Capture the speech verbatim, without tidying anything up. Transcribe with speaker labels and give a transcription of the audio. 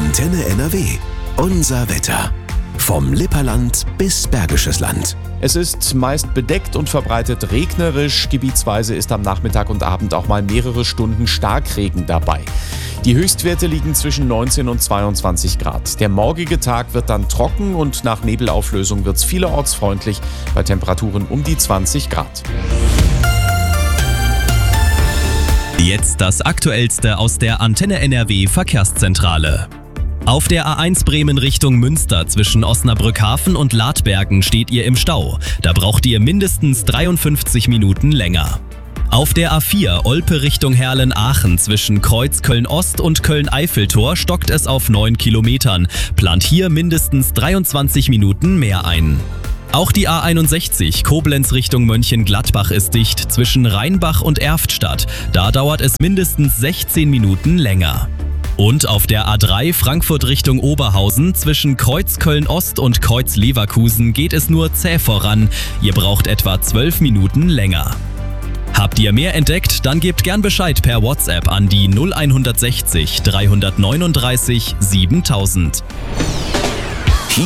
Speaker 1: Antenne N R W. Unser Wetter. Vom Lipperland bis Bergisches Land.
Speaker 2: Es ist meist bedeckt und verbreitet regnerisch. Gebietsweise ist am Nachmittag und Abend auch mal mehrere Stunden Starkregen dabei. Die Höchstwerte liegen zwischen neunzehn und zweiundzwanzig Grad. Der morgige Tag wird dann trocken und nach Nebelauflösung wird es vielerorts freundlich bei Temperaturen um die zwanzig Grad.
Speaker 3: Jetzt das Aktuellste aus der Antenne N R W Verkehrszentrale. Auf der A eins Bremen Richtung Münster zwischen Osnabrück-Hafen und Ladbergen steht ihr im Stau. Da braucht ihr mindestens dreiundfünfzig Minuten länger. Auf der A vier Olpe Richtung Herlen-Aachen zwischen Kreuz Köln-Ost und Köln-Eiffeltor stockt es auf neun Kilometern. Plant hier mindestens dreiundzwanzig Minuten mehr ein. Auch die A einundsechzig Koblenz Richtung Mönchengladbach ist dicht zwischen Rheinbach und Erftstadt. Da dauert es mindestens sechzehn Minuten länger. Und auf der A drei Frankfurt Richtung Oberhausen zwischen Kreuz Köln-Ost und Kreuz Leverkusen geht es nur zäh voran. Ihr braucht etwa zwölf Minuten länger. Habt ihr mehr entdeckt? Dann gebt gern Bescheid per WhatsApp an die null eins sechzig dreihundertneununddreißig siebentausend.